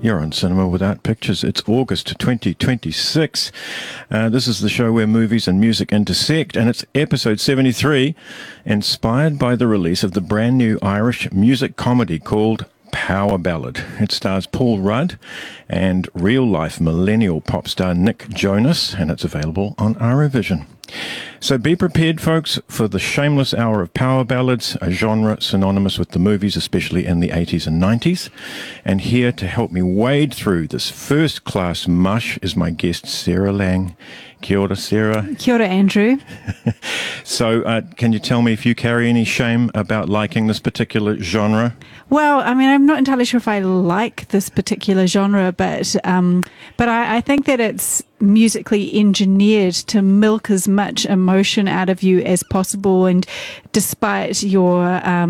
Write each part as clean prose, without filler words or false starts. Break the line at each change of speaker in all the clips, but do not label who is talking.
You're on Cinema Without Pictures. It's August 2026. This is the show where movies and music intersect, and it's episode 73, inspired by the release of the brand new Irish music comedy called Power Ballad. It stars Paul Rudd and real-life millennial pop star Nick Jonas, and it's available on Eurovision. So be prepared, folks, for the shameless hour of power ballads, a genre synonymous with the movies, especially in the 80s and 90s. And here to help me wade through this first-class mush is my guest, Sarah Lang. Kia ora, Sarah.
Kia ora, Andrew.
So can you tell me if you carry any shame about liking this particular genre?
Well, I mean, I'm not entirely sure if I like this particular genre, but I think that it's musically engineered to milk as much emotion out of you as possible. And despite your,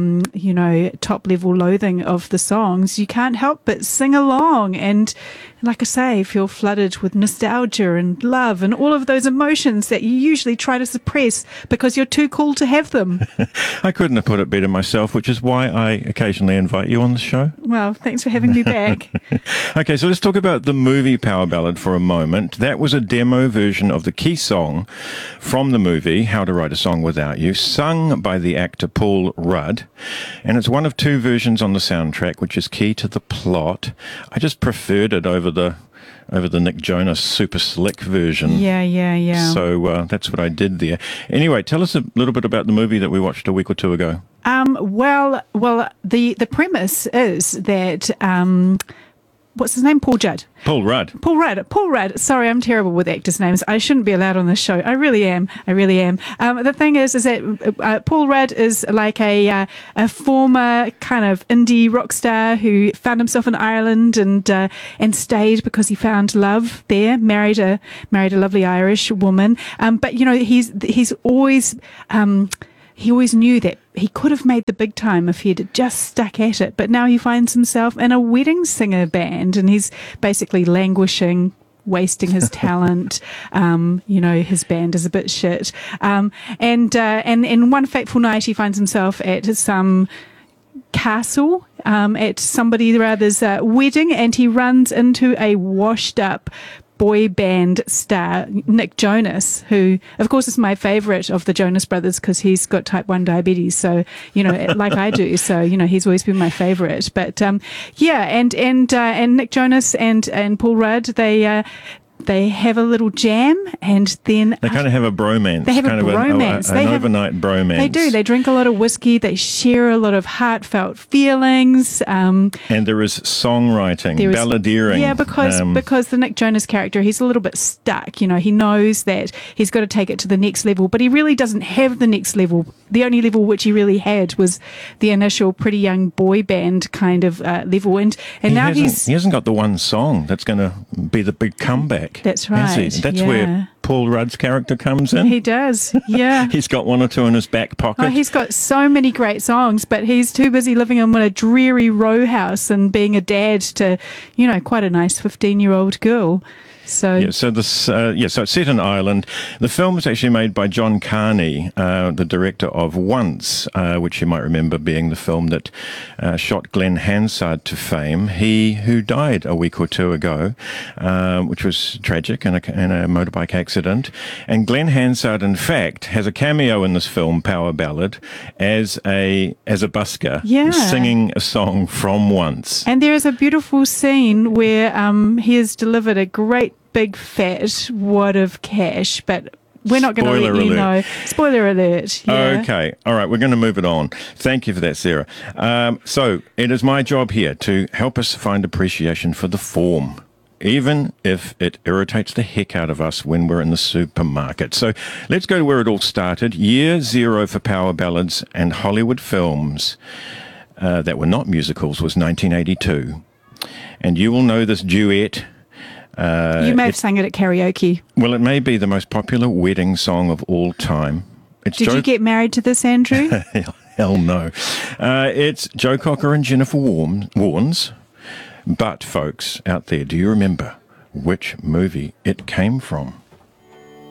top level loathing of the songs, you can't help but sing along. And like I say, feel flooded with nostalgia and love and all of those emotions that you usually try to suppress because you're too cool to have them.
I couldn't have put it better myself, which is why I occasionally invite you on the show.
Well, thanks for having me back.
Okay, so let's talk about the movie Power Ballad for a moment. That was a demo version of the key song from the movie, How to Write a Song Without You, sung by the actor Paul Rudd. And it's one of two versions on the soundtrack, which is key to the plot. I just preferred it over the Nick Jonas super slick version.
Yeah.
So that's what I did there. Anyway, tell us a little bit about the movie that we watched a week or two ago.
Well, the premise is that what's his name? Paul Rudd. Paul Rudd. Sorry, I'm terrible with actors' names. I shouldn't be allowed on this show. I really am. The thing is that Paul Rudd is like a former kind of indie rock star who found himself in Ireland and stayed because he found love there. Married a lovely Irish woman. But you know, he's always. He always knew that he could have made the big time if he had just stuck at it. But now he finds himself in a wedding singer band and he's basically languishing, wasting his talent. His band is a bit shit. And one fateful night he finds himself at some castle at somebody or other's wedding, and he runs into a washed up boy band star, Nick Jonas, who of course is my favorite of the Jonas Brothers because he's got type 1 diabetes, so like I do, so he's always been my favorite. But and Nick Jonas and Paul Rudd, they have a little jam, and then
they kind of have a bromance.
They have an
overnight bromance.
They do. They drink a lot of whiskey. They share a lot of heartfelt feelings.
And there is songwriting, balladeering.
Yeah, because the Nick Jonas character, he's a little bit stuck. He knows that he's got to take it to the next level, but he really doesn't have the next level. The only level which he really had was the initial pretty young boy band kind of level. And now he
hasn't got the one song that's going to be the big comeback.
That's right.
That's where Paul Rudd's character comes in.
He does, yeah.
He's got one or two in his back pocket.
Oh, he's got so many great songs, but he's too busy living in a dreary row house and being a dad to, quite a nice 15-year-old girl. So
it's set in Ireland. The film was actually made by John Carney, the director of Once, which you might remember being the film that shot Glenn Hansard to fame. He who died a week or two ago, which was tragic in a motorbike accident. And Glenn Hansard, in fact, has a cameo in this film, Power Ballad, as a busker, singing a song from Once.
And there is a beautiful scene where he has delivered a great big fat wad of cash, but we're not going to let you know. Spoiler alert. Yeah.
Okay. All right. We're going to move it on. Thank you for that, Sarah. So it is my job here to help us find appreciation for the form, even if it irritates the heck out of us when we're in the supermarket. So let's go to where it all started. Year zero for power ballads and Hollywood films that were not musicals was 1982. And you will know this duet.
You may have sang it at karaoke.
Well, it may be the most popular wedding song of all time.
Did you get married to this, Andrew?
Hell no. It's Joe Cocker and Jennifer Warnes. But, folks out there, do you remember which movie it came from?